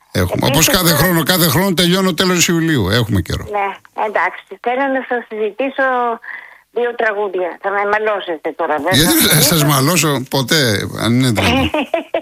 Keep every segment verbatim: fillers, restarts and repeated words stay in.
Έχουμε. Όπως κάθε τώρα... χρόνο, κάθε χρόνο τελειώνω τέλος Ιουλίου. Έχουμε καιρό. Ναι, εντάξει. Θέλω να σας συζητήσω δύο τραγούδια. Θα με μαλώσετε τώρα, βέβαια. Γιατί θα σας μαλώσω ποτέ, αν είναι τραγούδι.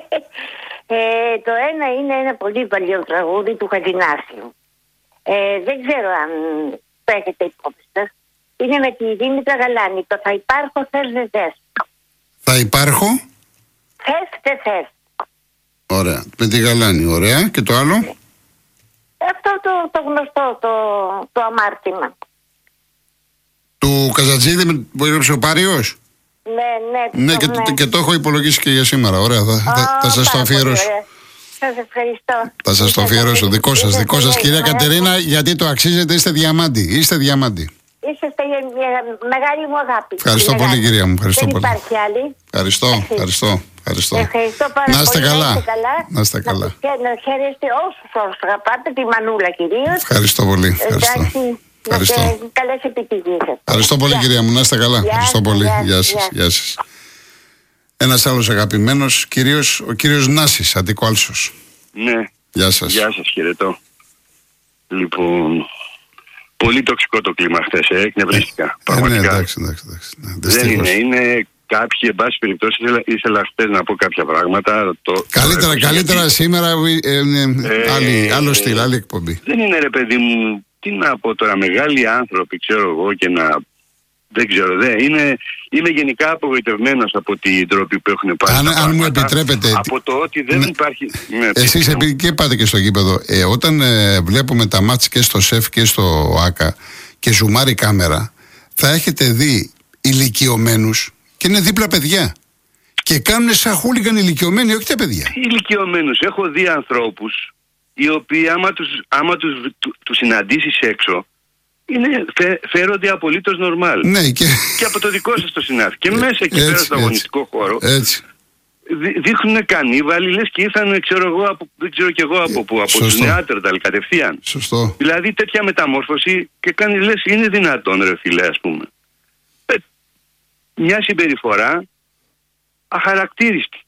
ε, το ένα είναι ένα πολύ παλιό τραγούδι του Χατζηνάσιου. Ε, δεν ξέρω αν το έχετε υπόψη σας. Είναι με τη Δήμητρα Γαλάνη. Το θα υπάρχω, θες δεν θες. Θα υπάρχω. Θες δεν θες. Ωραία. Με τη Γαλάνη. Ωραία. Και το άλλο. Αυτό το, το γνωστό, το, το αμάρτημα. Του Καζατζίδη που έγραψε ο Πάριος. Ναι, ναι. Ναι, το, και, ναι. και το έχω υπολογίσει και για σήμερα. Ωραία. Θα, oh, θα, θα σας το αφιερώσω. Σας ευχαριστώ. Θα σας το αφιερώσω. Δικό σας, δικό σας, κυρία Κατερίνα, γιατί το αξίζετε. Είστε διαμάντη. Είστε διαμάντη. Είστε μεγάλη μου αγάπη. Ευχαριστώ πολύ, μεγάλη. Κυρία μου. Ευχαριστώ Δεν πολύ. υπάρχει άλλη. Ευχαριστώ, ευχαριστώ. Ευχαριστώ. Ευχαριστώ πάρα να είστε πολύ. Καλά. Να είστε καλά. Να είστε καλά. Να, να χαίρεστε όσους όσους αγαπάτε, τη Μανούλα κυρίως. Ευχαριστώ πολύ. Ευχαριστώ. Εντάξει, ευχαριστώ. Καλές επιτυχίες. Ευχαριστώ πολύ, yeah. κυρία μου. Να είστε καλά. Yeah, ευχαριστώ πολύ. Yeah, Γεια σας. Yeah. Γεια σας. Ένας άλλος αγαπημένος, κυρίως ο κύριος Νάσης, Αττικό Άλσος. Ναι. Γεια σας. Γεια σας, χαιρετώ. Λοιπόν, πολύ τοξικό το κλίμα χθες, ε, εκνευρίστηκα. Ε, ναι, εντάξει, εντάξει, εντάξει. Ναι, δεν είναι, είναι κάποιοι, εν πάση περιπτώσει, ήθελα, ήθελα χθες να πω κάποια πράγματα. Το, καλύτερα, το καλύτερα γιατί... σήμερα, ε, ε, ε, άλλη, άλλο στυλ, άλλη εκπομπή. Δεν είναι, ρε παιδί μου, τι να πω τώρα, μεγάλοι άνθρωποι, ξέρω εγώ, και να... Δεν ξέρω, δεν. Είναι, είμαι γενικά απογοητευμένος από την τρόπη που έχουν πάρει. Αν, αν μου επιτρέπετε. Από το ότι δεν ναι, υπάρχει. Ναι, εσείς επειδή και πάτε και στο γήπεδο, ε, όταν ε, βλέπουμε τα μάτς και στο ΣΕΦ και στο ΆΚΑ και ζουμάρει κάμερα, θα έχετε δει ηλικιωμένους και είναι δίπλα παιδιά. Και κάνουν σαν χούλιγκαν ηλικιωμένοι, όχι τα παιδιά. Ηλικιωμένους. Έχω δει ανθρώπους οι οποίοι άμα τους, άμα τους, του, τους συναντήσεις έξω. Είναι, φε, φέρονται απολύτως νορμάλ. Ναι, και... και από το δικό σας το συνάφη. Και μέσα εκεί πέρα στο αγωνιστικό χώρο έτσι. Δι, δείχνουν κανίβαλοι, λες και ήρθαν, ξέρω εγώ, από, δεν ξέρω κι εγώ από πού, από τους Νεάτερνταλ κατευθείαν. Σωστό. Δηλαδή τέτοια μεταμόρφωση και κάνει, λες, είναι δυνατόν, ρε φίλε, ας πούμε. Ε, μια συμπεριφορά αχαρακτήριστη.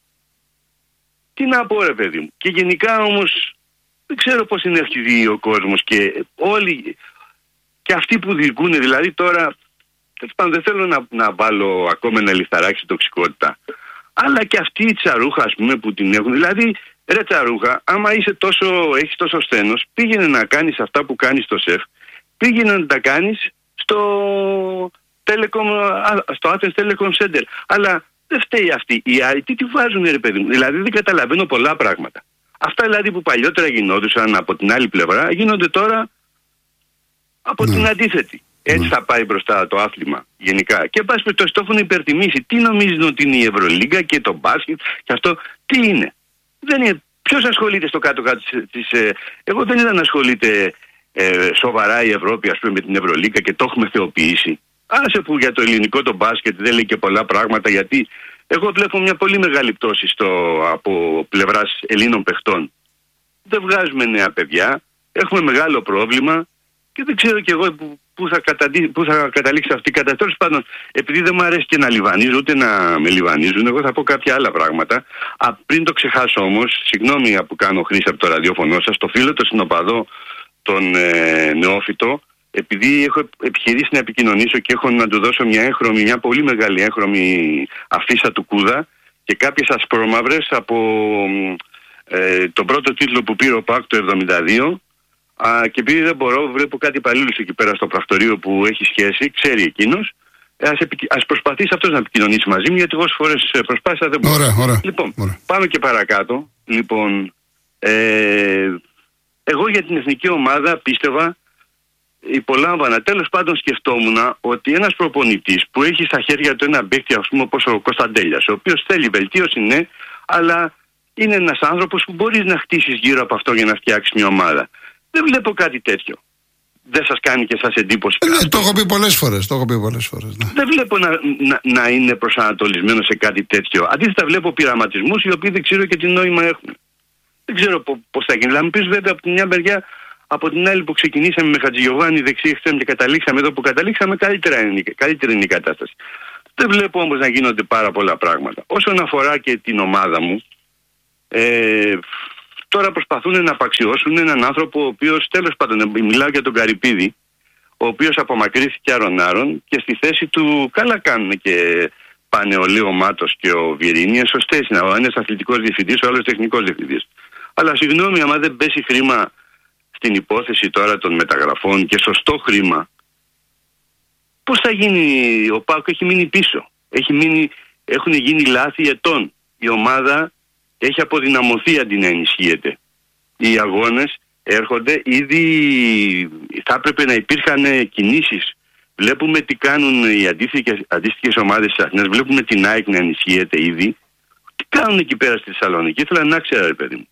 Τι να πω, ρε παιδί μου. Και γενικά όμως δεν ξέρω πώς είναι αρχιδεί ο κόσμος και όλοι... Και αυτοί που διοικούν, δηλαδή τώρα, δεν θέλω να, να βάλω ακόμα ένα λιθαράκι στην τοξικότητα, αλλά και αυτή η τσαρούχα, ας πούμε, που την έχουν. Δηλαδή, ρε τσαρούχα, άμα είσαι τόσο, έχεις τόσο σθένος, πήγαινε να κάνεις αυτά που κάνεις στο ΣΕΦ, πήγαινε να τα κάνεις στο, Telecom, στο Athens Telecom Center. Αλλά δεν φταίει αυτή. Οι άλλοι τι τη βάζουν, ρε παιδί μου. Δηλαδή, δεν καταλαβαίνω πολλά πράγματα. Αυτά δηλαδή που παλιότερα γινόντουσαν από την άλλη πλευρά, γίνονται τώρα από ναι. την αντίθετη. Έτσι ναι. θα πάει μπροστά το άθλημα γενικά. Και πας με το το έχουν υπερτιμήσει. Τι νομίζουν ότι είναι η Ευρωλίγκα και το μπάσκετ και αυτό τι είναι. Δεν είναι. Ποιος ασχολείται στο κάτω-κάτω της... Ε, εγώ δεν είδα να ασχολείται ε, σοβαρά η Ευρώπη, ας πούμε, με την Ευρωλίγκα και το έχουμε θεοποιήσει. Άσε που για το ελληνικό το μπάσκετ δεν λέει και πολλά πράγματα, γιατί εγώ βλέπω μια πολύ μεγάλη πτώση στο, από πλευράς Ελλήνων παιχτών. Δεν βγάζουμε νέα παιδιά, έχουμε μεγάλο πρόβλημα. Και δεν ξέρω κι εγώ που, που, θα, καταδί, που θα καταλήξει αυτή η κατάσταση. Τέλος πάντων, επειδή δεν μου αρέσει και να λιβανίζω, ούτε να με λιβανίζουν, εγώ θα πω κάποια άλλα πράγματα. Α, πριν το ξεχάσω όμως, συγγνώμη που κάνω χρήση από το ραδιόφωνο σας, το φίλο, το συνοπαδό, τον ε, νεόφυτο, επειδή έχω επιχειρήσει να επικοινωνήσω και έχω να του δώσω μια έγχρωμη, μια πολύ μεγάλη έγχρωμη αφίσα του Κούδα και κάποιες ασπρόμαυρες από ε, τον πρώτο τίτλο που πήρε ο ΠΑΚ το εβδομήντα δύο. Α, και επειδή δεν μπορώ, βλέπω κάτι υπαλλήλους εκεί πέρα στο πρακτορείο που έχει σχέση, ξέρει εκείνος. Ας, επικοι... ας προσπαθήσει αυτός να επικοινωνήσει μαζί μου, γιατί όσες φορές προσπάθησα δεν μπορώ. Ωραία, ωραία. Λοιπόν, ωραία. πάμε και παρακάτω. Λοιπόν, ε, εγώ για την εθνική ομάδα πίστευα, υπολάμβανα, τέλος πάντων σκεφτόμουν ότι ένας προπονητής που έχει στα χέρια του ένα παίκτη, ας πούμε, όπως ο Κωνσταντέλιας, ο οποίος θέλει βελτίωση, ναι, αλλά είναι ένας άνθρωπος που μπορείς να χτίσεις γύρω από αυτό για να φτιάξεις μια ομάδα. Δεν βλέπω κάτι τέτοιο. Δεν σας κάνει και σας εντύπωση? Ε, ναι, το έχω πει πολλές φορές. Το έχω πει πολλές φορές ναι. Δεν βλέπω να, να, να είναι προσανατολισμένο σε κάτι τέτοιο. Αντίθετα βλέπω πειραματισμούς οι οποίοι δεν ξέρω και τι νόημα έχουν. Δεν ξέρω πώς θα γίνει. Να μου πεις βέβαια από την μια μεριά, από την άλλη που ξεκινήσαμε με Χατζηγιοβάνη δεξί εξτρέμ και καταλήξαμε εδώ που καταλήξαμε, καλύτερα είναι, καλύτερη είναι η κατάσταση. Δεν βλέπω όμως να γίνονται πάρα πολλά πράγματα. Όσον αφορά και την ομάδα μου, ε, τώρα προσπαθούν να απαξιώσουν έναν άνθρωπο ο οποίος, τέλος πάντων, μιλάω για τον Καρυπίδη, ο οποίος απομακρύθηκε άρον-άρον και στη θέση του καλά κάνουν και πάνε ο Λίο Μάτος και ο Βιερίνια, σωστές είναι. Ο ένας αθλητικός διευθυντής, ο άλλος τεχνικός διευθυντής. Αλλά συγγνώμη, άμα δεν πέσει χρήμα στην υπόθεση τώρα των μεταγραφών και σωστό χρήμα, πώς θα γίνει? Ο ΠΑΟΚ έχει μείνει πίσω. Έχει μείνει, έχουν γίνει λάθη ετών. Η ομάδα έχει αποδυναμωθεί αντί να ενισχύεται. Οι αγώνες έρχονται, ήδη θα έπρεπε να υπήρχαν κινήσεις. Βλέπουμε τι κάνουν οι αντίστοιχες ομάδες της Αθήνας, βλέπουμε την ΑΕΚ να ενισχύεται ήδη. Τι κάνουν εκεί πέρα στη Θεσσαλονίκη? Ήθελα να ξέρω, ρε παιδί μου.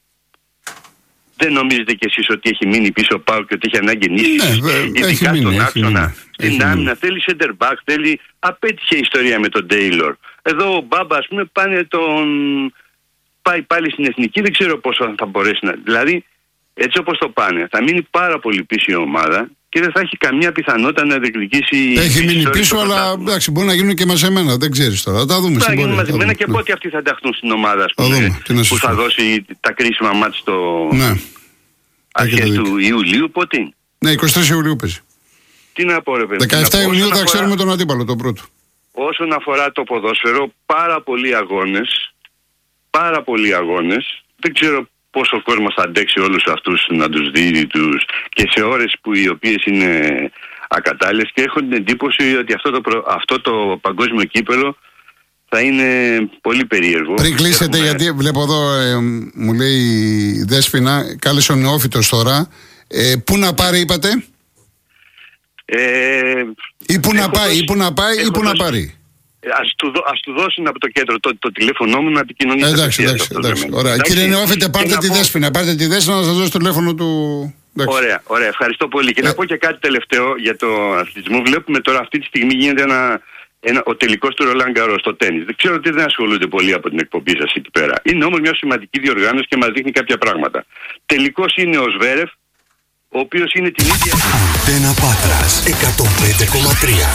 Δεν νομίζετε κι εσείς ότι έχει μείνει πίσω ο ΠΑΟΚ και ότι έχει ανάγκη ενίσχυση? Ναι, ειδικά στον άξονα, στην άμυνα, θέλει center back, θέλει... Απέτυχε η ιστορία με τον Τέιλορ. Εδώ ο Μπάμπα, ας πούμε, πάνε τον... πάει πάλι στην εθνική, δεν ξέρω πόσο θα μπορέσει να... Δηλαδή, έτσι όπως το πάνε, θα μείνει πάρα πολύ πίσω η ομάδα και δεν θα έχει καμία πιθανότητα να διεκδικήσει... Έχει μείνει πίσω, αλλά εντάξει, μπορεί να γίνουν και μαζεμένα, δεν ξέρεις τώρα. Θα δούμε. Θα γίνουν μαζεμένα και πότε αυτοί θα ενταχθούν στην ομάδα, ας πούμε, δούμε, που θα δώσει τα κρίσιμα μάτς στο... Ναι. Αρχές του Ιουλίου, πότε είναι? Ναι, εικοστή τρίτη Ιουλίου παίζει. Τι να πω, ρε παιδί. δεκαεφτά Ιουνίου θα αφορά... ξέρουμε τον αντίπαλο, τον πρώτο. Όσον αφορά το ποδόσφαιρο, πάρα πολλοί αγώνες, πάρα πολλοί αγώνες, δεν ξέρω πόσο ο κόσμος θα αντέξει όλους αυτούς να τους δει τους και σε ώρες που οι οποίες είναι ακατάλληλες, και έχω την εντύπωση ότι αυτό το, προ... αυτό το παγκόσμιο κύπελο θα είναι πολύ περίεργο. Πριν κλείσετε, έχουμε... γιατί βλέπω εδώ, ε, μου λέει η Δέσποινα, κάλεσε ο νεόφυτος τώρα. Ε, πού να πάρει, είπατε? Ε, ή πού να πάει, δώσει, ή πού να πάει, ή πού να πάρει. Ας του, ας του δώσουν από το κέντρο το, το τηλέφωνό μου να επικοινωνήσει. Εντάξει, εντάξει, εντάξει. Ωραία. Εντάξει, κύριε νεόφυτε, πάρτε τη Δέσποινα. Πάρτε τη Δέσποινα να σας δώσει το τηλέφωνο του. Εντάξει. Ωραία, ωραία. Ευχαριστώ πολύ. Και ε... να πω και κάτι τελευταίο για το αθλητισμό. Βλέπουμε τώρα αυτή τη στιγμή γίνεται ένα. Ένα, ο τελικός του Ρολάν Γκαρός στο τένις. Δεν ξέρω ότι δεν ασχολούνται πολύ από την εκπομπή σας εκεί πέρα. Είναι όμως μια σημαντική διοργάνωση και μας δείχνει κάποια πράγματα. Τελικός είναι ο Σβέρεφ, ο οποίος είναι την ίδια... Αντένα Πάτρας εκατόν πέντε κόμμα τρία.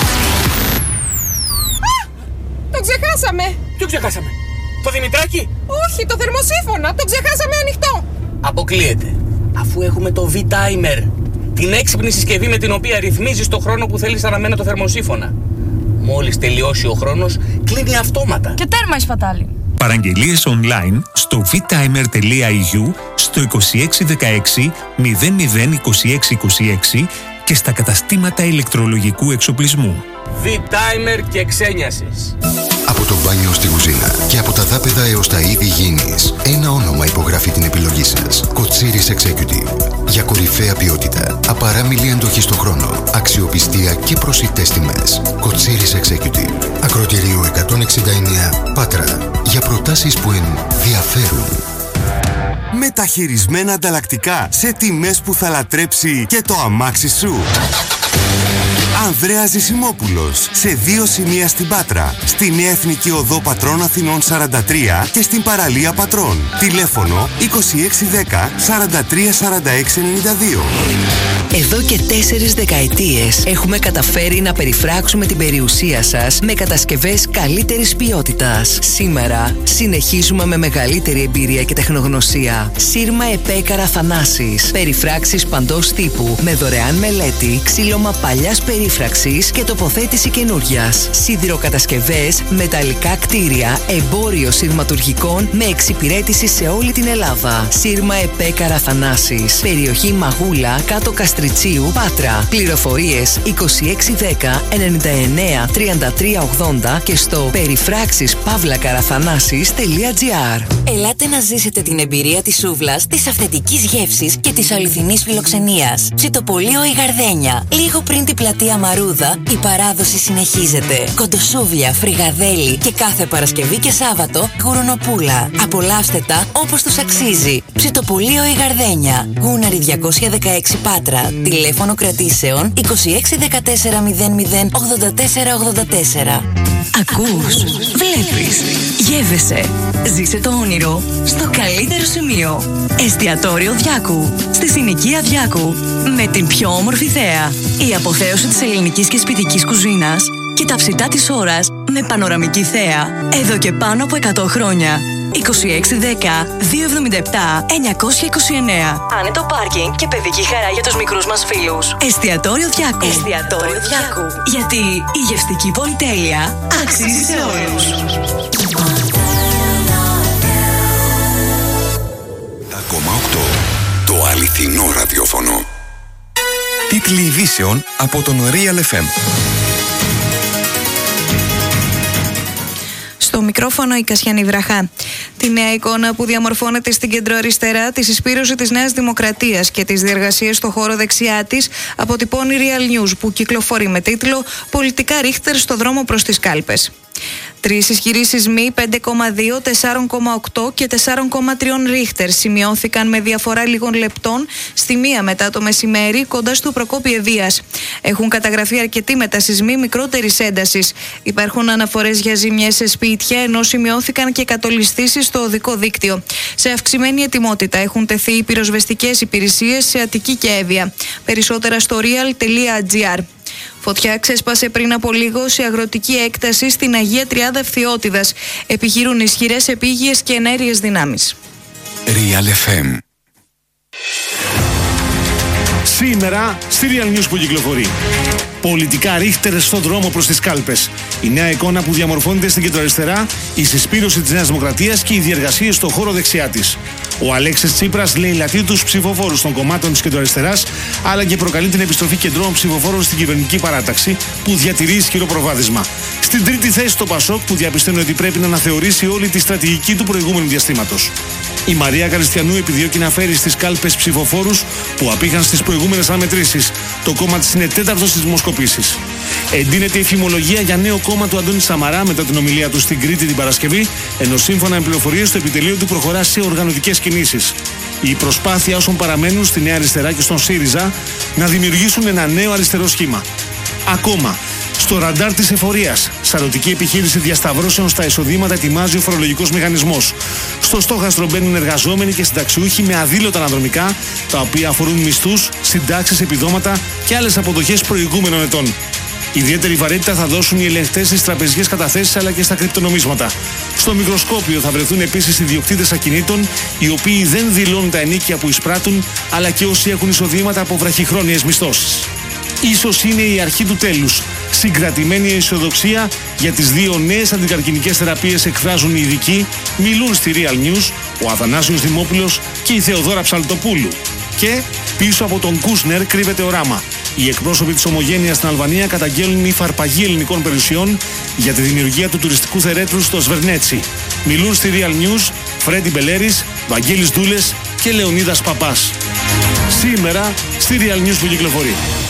Το ξεχάσαμε! Ποιο ξεχάσαμε? Το Δημητράκη? Όχι, το θερμοσύφωνα. Το ξεχάσαμε ανοιχτό. Αποκλείεται. Αφού έχουμε το V-Timer, την έξυπνη συσκευή με την οποία ρυθμίζεις το χρόνο που θέλεις να αναμένει το θερμοσύφωνα. Μόλις τελειώσει ο χρόνος, κλείνει αυτόματα. Και τέρμα η σπατάλη. Παραγγελίες online στο vtimer.eu, στο είκοσι έξι δεκαέξι μηδέν μηδέν είκοσι έξι είκοσι έξι και στα καταστήματα ηλεκτρολογικού εξοπλισμού. V-Timer και ξένιασης. Από το μπάνιο στη κουζίνα και από τα δάπεδα έως τα είδη γήινης, ένα όνομα υπογράφει την επιλογή σας. Κοτσίρις Executive. Για κορυφαία ποιότητα, απαράμιλη αντοχή στον χρόνο, αξιοπιστία και προσιτές τιμές. Κοτσίρις Executive. Ακροτηρίου εκατόν εξήντα εννέα Πάτρα. Για προτάσεις που ενδιαφέρουν. Μεταχειρισμένα ανταλλακτικά σε τιμές που θα λατρέψει και το αμάξι σου. Ανδρέας Ζησιμόπουλος, σε δύο σημεία στην Πάτρα, στη Νέα Εθνική Οδό Πατρών Αθηνών σαράντα τρία και στην παραλία Πατρών. Τηλέφωνο είκοσι έξι δέκα σαράντα τρία σαράντα έξι ενενήντα δύο. Εδώ και τέσσερις δεκαετίες έχουμε καταφέρει να περιφράξουμε την περιουσία σας με κατασκευές καλύτερης ποιότητας. Σήμερα συνεχίζουμε με μεγαλύτερη εμπειρία και τεχνογνωσία. Σύρμα Επέκαρα Θανάσης. Περιφράξεις παντός τύπου με δωρεάν μελέτη, ξύλωμα παλιάς περίφραξης και τοποθέτηση καινούριας. Σιδηροκατασκευές, μεταλλικά κτίρια, εμπόριο σειρματουργικών με εξυπηρέτηση σε όλη την Ελλάδα. Σύρμα Επέκαρα Θανάσης. Περιοχή Μαγούλα, κάτω Καστριτσίου, Πάτρα. Πληροφορίες είκοσι έξι δέκα ενενήντα εννέα τριάντα τρία ογδόντα και στο περιφράξεις παύλα καραθανάσης τελεία τζι άρ. Ελάτε να ζήσετε την εμπειρία της σούβλας, της αυθεντικής γεύσης και της αληθινής φιλοξενίας. Ψητοπολείο η Γαρδένια. Λίγο πριν την πλατεία Μαρούδα, η παράδοση συνεχίζεται. Κοντοσούβλια, φρυγαδέλι και κάθε Παρασκευή και Σάββατο γουρνοπούλα. Απολαύστε τα όπως τους αξίζει. Ψητοπολείο η Γαρδένια. Γούναρη διακόσια δεκαέξι Πάτρα. Τηλέφωνο κρατήσεων είκοσι έξι δεκατέσσερα μηδέν μηδέν ογδόντα τέσσερα ογδόντα τέσσερα. Ακούς, βλέπεις, γεύεσαι. Ζήσε το όνειρο στο καλύτερο σημείο. Εστιατόριο Διάκου, στη συνοικία Διάκου. Με την πιο όμορφη θέα. Η αποθέωση της ελληνικής και σπιτικής κουζίνας και τα ψητά της ώρας με πανοραμική θέα. Εδώ και πάνω από εκατό χρόνια. είκοσι έξι δέκα δύο εβδομήντα επτά εννιακόσια είκοσι εννέα. Άνετο πάρκινγκ και παιδική χαρά για τους μικρούς μας φίλους. Εστιατόριο Διάκου. Εστιατόριο Διάκου. Γιατί η γευστική πολυτέλεια αξίζει σε όλους. Το αληθινό ραδιόφωνο. Τίτλοι ειδήσεων από τον Real εφ εμ. Στο μικρόφωνο η Κασιανή Βραχά. Τη νέα εικόνα που διαμορφώνεται στην κεντροαριστερά, τη συσπήρωση της Νέας Δημοκρατίας και τις διεργασίες στο χώρο δεξιά της, αποτυπώνει Real News, που κυκλοφορεί με τίτλο «Πολιτικά Ρίχτερ στο δρόμο προς τις κάλπες». Τρεις ισχυροί σεισμοί, πέντε κόμμα δύο, τέσσερα κόμμα οκτώ και τέσσερα κόμμα τρία Ρίχτερ, σημειώθηκαν με διαφορά λίγων λεπτών στη μία μετά το μεσημέρι κοντά στο Προκόπη Ευβοίας. Έχουν καταγραφεί αρκετοί μετασεισμοί μικρότερης έντασης. Υπάρχουν αναφορές για ζημιές σε σπίτια, ενώ σημειώθηκαν και κατολιστήσεις στο οδικό δίκτυο. Σε αυξημένη ετοιμότητα έχουν τεθεί οι πυροσβεστικές υπηρεσίες σε Αττική και Εύβοια. Περισσότερα στο real τελεία gr. Φωτιά ξέσπασε πριν από λίγο σε αγροτική έκταση στην Αγία Τριάδα Ευθυώτιδας. Επιχειρούν ισχυρές επίγειες και ενέργειες δυνάμεις. Real εφ εμ. Σήμερα στη Real News που κυκλοφορεί. Πολιτικά ρίχτερ στον δρόμο προς τις κάλπες. Η νέα εικόνα που διαμορφώνεται στην κεντροαριστερά, η συσπήρωση της Νέας Δημοκρατίας και οι διεργασίες στον χώρο δεξιά της. Ο Αλέξης Τσίπρας λαιλατεί τους ψηφοφόρους των κομμάτων της κεντροαριστεράς, αλλά και προκαλεί την επιστροφή κεντρώων ψηφοφόρων στην κυβερνητική παράταξη, που διατηρεί ισχυρό προβάδισμα. Στην τρίτη θέση το Πασόκ, που διαπιστώνει ότι πρέπει να αναθεωρήσει όλη τη στρατηγική του προηγούμενου διαστήματος. Η Μαρία Καριστιανού επιδιώκει να φέρει στις κάλπες ψηφοφόρους που απήχαν στις προηγούμενες αναμετρήσεις. Το κόμμα της είναι τέταρτο στις δημοσκοπήσεις. Εντείνεται η φημολογία για νέο κόμμα του Αντώνη Σαμαρά μετά την ομιλία του στην Κρήτη την Παρασκευή, ενώ σύμφωνα με πληροφορίες το επιτελείο του προχωρά σε οργανωτικές κινήσεις. Η προσπάθεια όσων παραμένουν στη Νέα Αριστερά και στον ΣΥΡΙΖΑ να δημιουργήσουν ένα νέο αριστερό σχήμα. Ακόμα, στο ραντάρ της εφορίας, σαρωτική επιχείρηση διασταυρώσεων στα εισοδήματα ετοιμάζει ο φορολογικός μηχανισμός. Στο στόχαστρο μπαίνουν εργαζόμενοι και συνταξιούχοι με αδήλωτα αναδρομικά, τα οποία αφορούν μισθούς, συντάξεις, επιδόματα και άλλες αποδοχές προηγούμενων ετών. Ιδιαίτερη βαρύτητα θα δώσουν οι ελεγχτές στις τραπεζικές καταθέσεις αλλά και στα κρυπτονομίσματα. Στο μικροσκόπιο θα βρεθούν επίσης ιδιοκτήτες ακινήτων, οι οποίοι δεν δηλώνουν τα ενίκια που εισπράττουν, αλλά και όσοι έχουν εισοδήματα από βραχυχρόνιες μισθώσεις. Ίσως είναι η αρχή του τέλους. Συγκρατημένη αισιοδοξία για τις δύο νέες αντικαρκινικές θεραπείες εκφράζουν οι ειδικοί, μιλούν στη Real News ο Αθανάσιος Δημόπουλος και η Θεοδόρα Ψαλτοπούλου. Και πίσω από τον Κούσνερ κρύβεται οράμα. Οι εκπρόσωποι της Ομογένειας στην Αλβανία καταγγέλνουν η φαρπαγή ελληνικών περιουσιών για τη δημιουργία του τουριστικού θερέτρου στο Σβερνέτσι. Μιλούν στη Real News Φρέντι Μπελέρης, Βαγγέλης Δούλες και Λεωνίδας Παπάς. Σήμερα στη Real News που κυκλοφορεί.